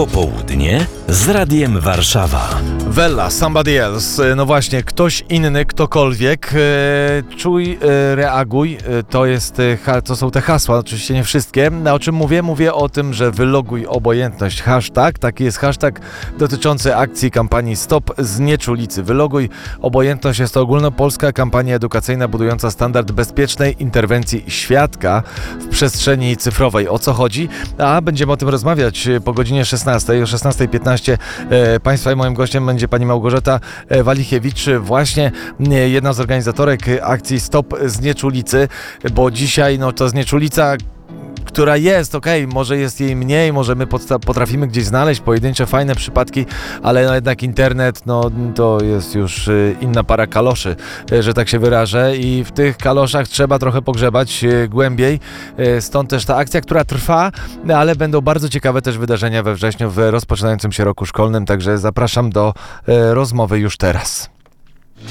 Popołudnie z Radiem Warszawa. Wella, somebody else. No właśnie, ktoś inny, ktokolwiek. Czuj, reaguj. To są te hasła, oczywiście nie wszystkie. O czym mówię? Mówię o tym, że wyloguj obojętność. Hashtag, taki jest hashtag dotyczący akcji kampanii Stop Znieczulicy. Wyloguj obojętność jest to ogólnopolska kampania edukacyjna budująca standard bezpiecznej interwencji świadka w przestrzeni cyfrowej. O co chodzi? Będziemy o tym rozmawiać po godzinie 16. O 16:15 Państwa i moim gościem będzie pani Małgorzata Walichiewicz, właśnie jedna z organizatorek akcji Stop Znieczulicy, bo dzisiaj to znieczulica, która jest, może jest jej mniej, może my potrafimy gdzieś znaleźć pojedyncze, fajne przypadki, ale jednak internet, to jest już inna para kaloszy, że tak się wyrażę, i w tych kaloszach trzeba trochę pogrzebać głębiej, stąd też ta akcja, która trwa, ale będą bardzo ciekawe też wydarzenia we wrześniu w rozpoczynającym się roku szkolnym, także zapraszam do rozmowy już teraz.